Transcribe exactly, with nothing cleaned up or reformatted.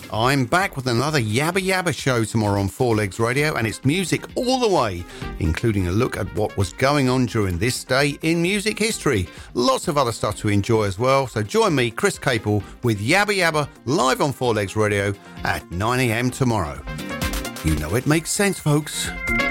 I'm back with another Yabba Yabba show tomorrow on Four Legs Radio, and it's music all the way, including a look at what was going on during this day in music history. Lots of other stuff to enjoy as well, so join me, Chris Capel, with Yabba Yabba live on Four Legs Radio at nine a.m. tomorrow. You know it makes sense, folks.